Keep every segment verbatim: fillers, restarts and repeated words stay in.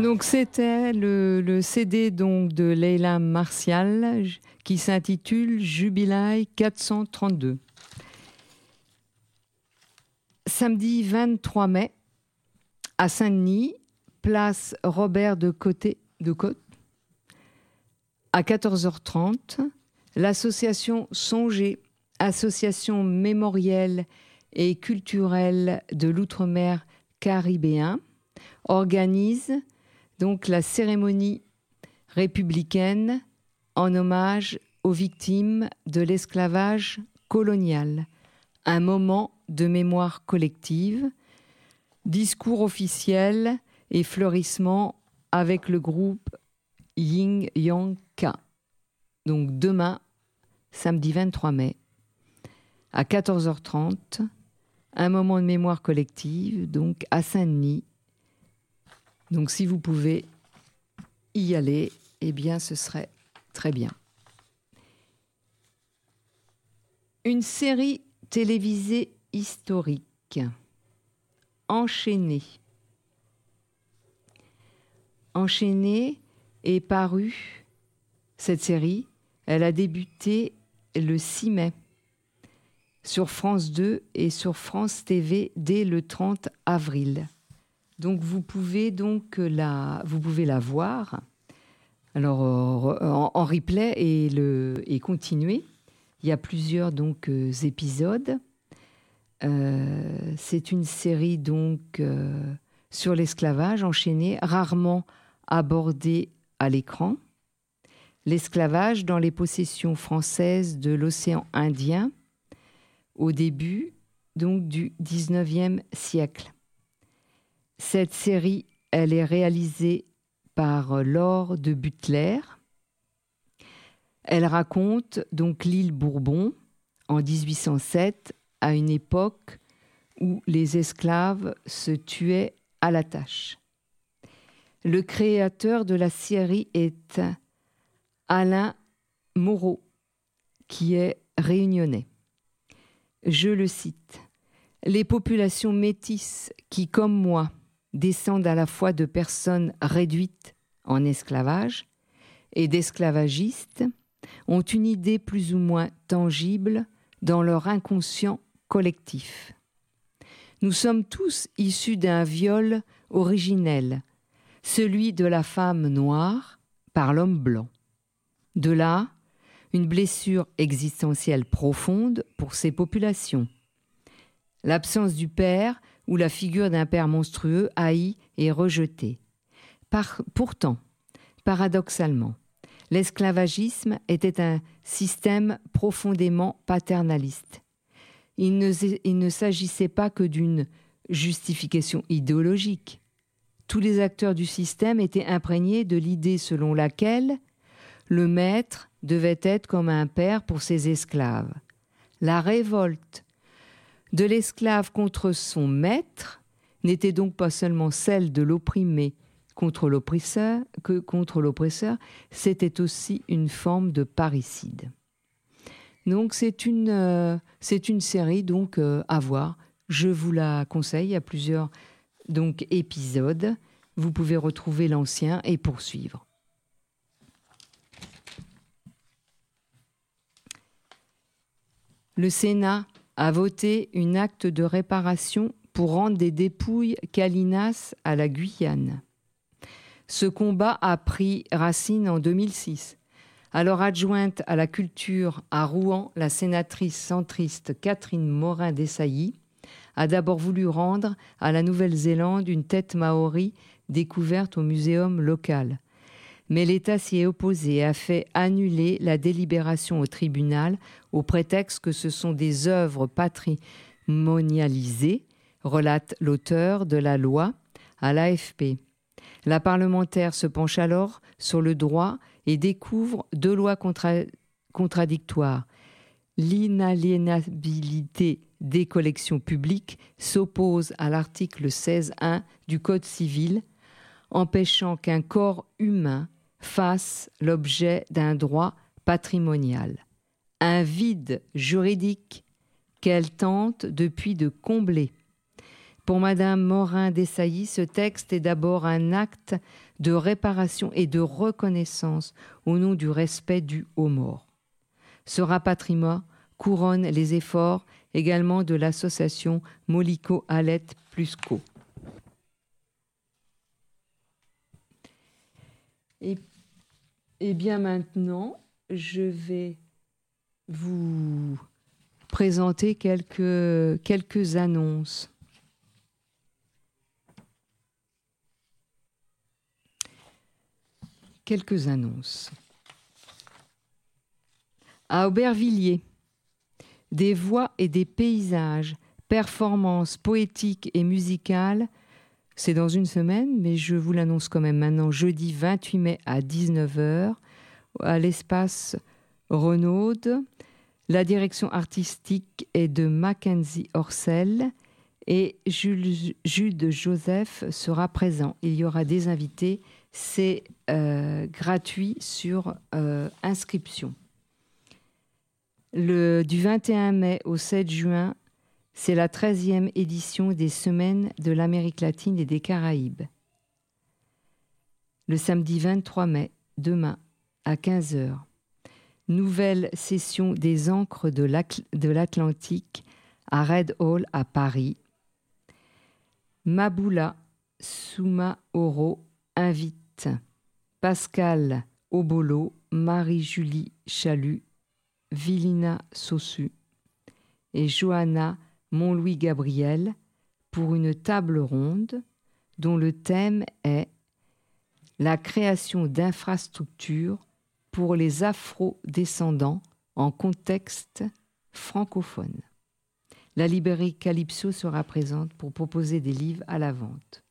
Donc c'était le, le C D donc de Leila Martial qui s'intitule Jubilaï quatre cent trente-deux. Samedi vingt-trois mai, à Saint-Denis, place Robert de Côté, de Côte, à quatorze heures trente, l'association Songer, association mémorielle et culturelle de l'outre-mer caribéen, organise donc la cérémonie républicaine en hommage aux victimes de l'esclavage colonial. Un moment de mémoire collective, discours officiel et fleurissement avec le groupe Yin Yang Ka. Donc demain, samedi vingt-trois mai, à quatorze heures trente, un moment de mémoire collective, donc à Saint-Denis. Donc si vous pouvez y aller, eh bien ce serait très bien. Une série télévisée historique, Enchaînée. Enchaînée est parue, cette série, elle a débuté le six mai sur France deux et sur France T V dès le trente avril. Donc vous pouvez donc la, vous pouvez la voir. Alors en, en replay et le et continuer. Il y a plusieurs donc euh, épisodes. Euh, c'est une série donc euh, sur l'esclavage enchaîné, rarement abordée à l'écran. L'esclavage dans les possessions françaises de l'océan Indien au début donc du dix-neuvième siècle. Cette série, elle est réalisée par Laure de Butler. Elle raconte donc l'île Bourbon en dix-huit cent sept, à une époque où les esclaves se tuaient à la tâche. Le créateur de la série est Alain Moreau, qui est réunionnais. Je le cite. « Les populations métisses qui, comme moi, descendent à la fois de personnes réduites en esclavage et d'esclavagistes, ont une idée plus ou moins tangible dans leur inconscient collectif. Nous sommes tous issus d'un viol originel, celui de la femme noire par l'homme blanc. De là, une blessure existentielle profonde pour ces populations. L'absence du père ou la figure d'un père monstrueux haï et rejeté. Par, pourtant, paradoxalement, l'esclavagisme était un système profondément paternaliste. Il ne, il ne s'agissait pas que d'une justification idéologique. Tous les acteurs du système étaient imprégnés de l'idée selon laquelle le maître devait être comme un père pour ses esclaves. La révolte de l'esclave contre son maître n'était donc pas seulement celle de l'opprimé contre l'oppresseur, que contre l'oppresseur, c'était aussi une forme de parricide. Donc c'est une, euh, c'est une série donc euh, à voir. Je vous la conseille, il y a plusieurs donc, épisodes. Vous pouvez retrouver l'ancien et poursuivre. Le Sénat a voté un acte de réparation pour rendre des dépouilles Calinas à la Guyane. Ce combat a pris racine en deux mille six. Alors adjointe à la culture à Rouen, la sénatrice centriste Catherine Morin-Desailly a d'abord voulu rendre à la Nouvelle-Zélande une tête maori découverte au muséum local. Mais l'État s'y est opposé et a fait annuler la délibération au tribunal au prétexte que ce sont des œuvres patrimonialisées, relate l'auteur de la loi à l'A F P. La parlementaire se penche alors sur le droit et découvre deux lois contra- contradictoires. L'inaliénabilité des collections publiques s'oppose à l'article seize un du Code civil, empêchant qu'un corps humain fasse l'objet d'un droit patrimonial. Un vide juridique qu'elle tente depuis de combler. Pour Madame Morin-Desailly, ce texte est d'abord un acte de réparation et de reconnaissance au nom du respect dû aux morts. Ce rapatriement couronne les efforts également de l'association Molico Alette Plusco. Et, et bien maintenant, je vais vous présenter quelques, quelques annonces. Quelques annonces. À Aubervilliers, des voix et des paysages, performances poétiques et musicales, c'est dans une semaine, mais je vous l'annonce quand même maintenant, jeudi vingt-huit mai à dix-neuf heures, à l'espace Renaud. La direction artistique est de Mackenzie Orcel et Jules, Jude Joseph sera présent. Il y aura des invités, c'est euh, gratuit sur euh, inscription. Le, du vingt et un mai au sept juin, c'est la treizième édition des Semaines de l'Amérique latine et des Caraïbes. Le samedi vingt-trois mai, demain, à quinze heures, nouvelle session des Ancres de l'Atlantique à Red Hall à Paris. Maboula Soumaoro invite Pascal Obolo, Marie-Julie Chalut, Vilina Sossu et Johanna Montlouis-Gabriel pour une table ronde dont le thème est la création d'infrastructures pour les afro-descendants en contexte francophone. La librairie Calypso sera présente pour proposer des livres à la vente.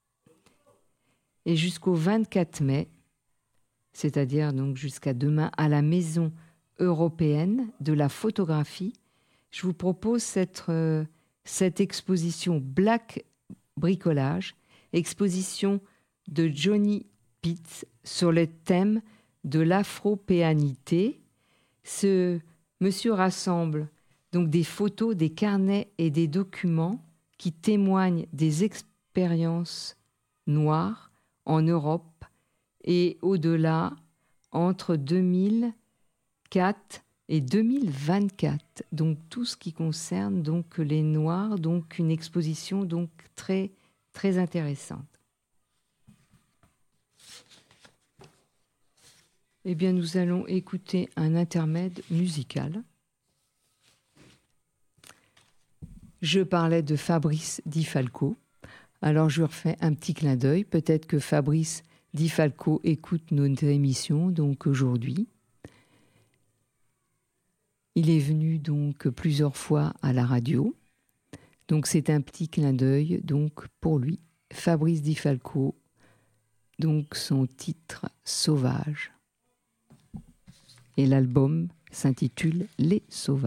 Et jusqu'au vingt-quatre mai, c'est-à-dire donc jusqu'à demain, à la Maison européenne de la photographie, je vous propose cette, euh, cette exposition Black Bricolage, exposition de Johnny Pitts sur le thème de l'afropéanité. Ce monsieur rassemble donc des photos, des carnets et des documents qui témoignent des expériences noires en Europe et au-delà entre deux mille quatre et deux mille vingt-quatre. Donc tout ce qui concerne donc les Noirs, donc une exposition donc très très intéressante. Eh bien, nous allons écouter un intermède musical. Je parlais de Fabrice Di Falco. Alors, je refais un petit clin d'œil. Peut-être que Fabrice Di Falco écoute notre émission, donc aujourd'hui. Il est venu donc plusieurs fois à la radio. Donc, c'est un petit clin d'œil donc pour lui. Fabrice Di Falco, donc son titre « Sauvage ». Et l'album s'intitule « Les Sauvages ».